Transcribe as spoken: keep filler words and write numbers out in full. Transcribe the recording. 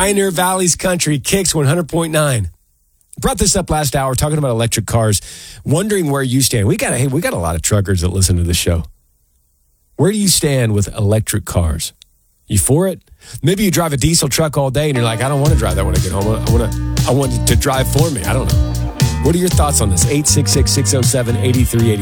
Pioneer Valley's Country, Kicks one hundred point nine. Brought this up last hour, talking about electric cars, wondering where you stand. We got hey, we got a lot of truckers that listen to the show. Where do you stand with electric cars? You for it? Maybe you drive a diesel truck all day and you're like, I don't want to drive that when I get home. I want to, I want it to drive for me. I don't know. What are your thoughts on this? eight six six, six oh seven, eight three eight